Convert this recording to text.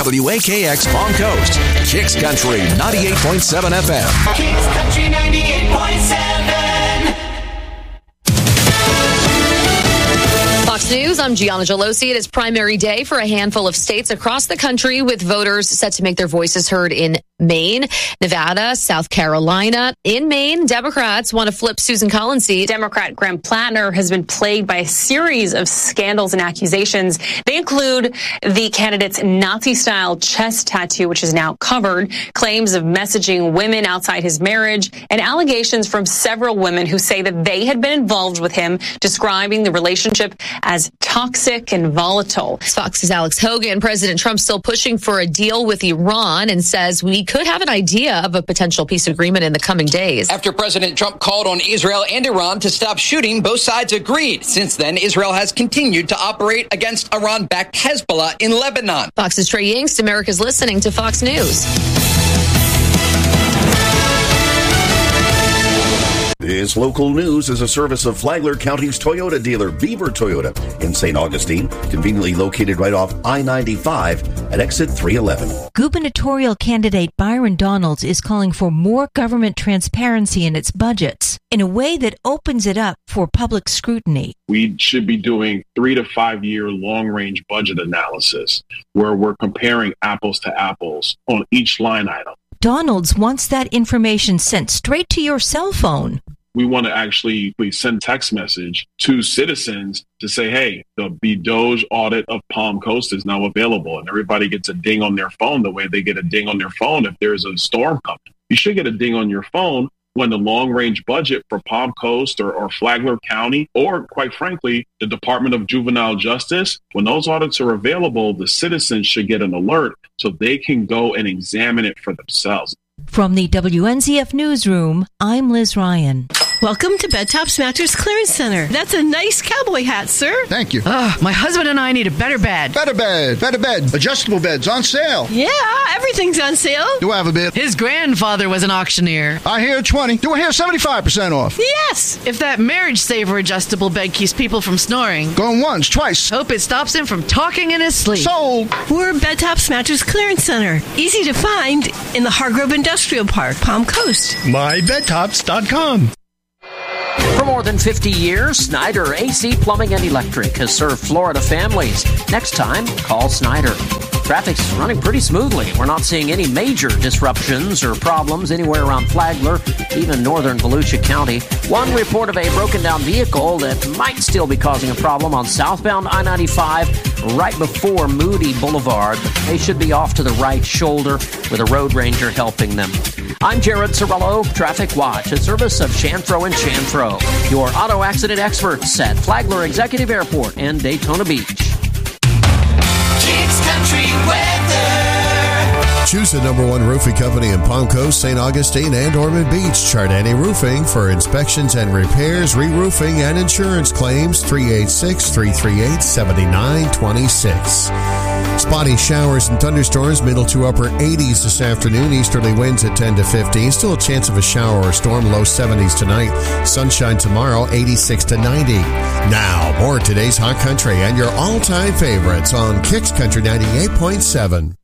WAKX Palm Coast, Kicks Country 98.7 FM. Kicks Country 98.7. Fox News, I'm Gianna Gelosi. It is primary day for a handful of states across the country, with voters set to make their voices heard in Maine, Nevada, South Carolina. In Maine, Democrats want to flip Susan Collins' seat. Democrat Graham Plattner has been plagued by a series of scandals and accusations. They include the candidate's Nazi-style chest tattoo, which is now covered, claims of messaging women outside his marriage, and allegations from several women who say that they had been involved with him, describing the relationship as toxic and volatile. Fox's Alex Hogan. President Trump still pushing for a deal with Iran and says we could have an idea of a potential peace agreement in the coming days. After President Trump called on Israel and Iran to stop shooting, both sides agreed. Since then, Israel has continued to operate against Iran-backed Hezbollah in Lebanon. Fox's Trey Yingst. America's listening to Fox News. This local news is a service of Flagler County's Toyota dealer, Beaver Toyota, in St. Augustine, conveniently located right off I-95 at exit 311. Gubernatorial candidate Byron Donalds is calling for more government transparency in its budgets in a way that opens it up for public scrutiny. We should be doing 3 to 5 year long-range budget analysis where we're comparing apples to apples on each line item. Donalds wants that information sent straight to your cell phone. We want to actually send text message to citizens to say, hey, the BDOJ audit of Palm Coast is now available, and everybody gets a ding on their phone the way they get a ding on their phone if there's a storm coming. You should get a ding on your phone when the long-range budget for Palm Coast or Flagler County, or quite frankly, the Department of Juvenile Justice, when those audits are available, the citizens should get an alert so they can go and examine it for themselves. From the WNZF Newsroom, I'm Liz Ryan. Welcome to Bed Tops Mattress Clearance Center. That's a nice cowboy hat, sir. Thank you. My husband and I need a better bed. Better bed. Adjustable beds on sale. Yeah, everything's on sale. Do I have a bid? His grandfather was an auctioneer. I hear 20. Do I hear 75% off? Yes, if that Marriage Saver adjustable bed keeps people from snoring. Going once, twice. Hope it stops him from talking in his sleep. Sold. We're Bed Tops Mattress Clearance Center. Easy to find in the Hargrove Industrial Park, Palm Coast. MyBedTops.com. For more than 50 years, Snyder AC Plumbing and Electric has served Florida families. Next time, call Snyder. Traffic's running pretty smoothly. We're not seeing any major disruptions or problems anywhere around Flagler, even northern Volusia County. One report of a broken down vehicle that might still be causing a problem on southbound I-95 right before Moody Boulevard. They should be off to the right shoulder with a road ranger helping them. I'm Jared Cirillo, Traffic Watch, a service of Chanfro and Chanfro, your auto accident experts at Flagler Executive Airport and Daytona Beach. Kicks Country weather. Choose the #1 roofing company in Palm Coast, St. Augustine, and Ormond Beach. Chardani Roofing for inspections and repairs, re-roofing, and insurance claims. 386-338-7926. Spotty showers and thunderstorms, middle to upper 80s this afternoon. Easterly winds at 10 to 15. Still a chance of a shower or storm, low 70s tonight. Sunshine tomorrow, 86 to 90. Now, more of today's Hot Country and your all-time favorites on Kicks Country 98.7.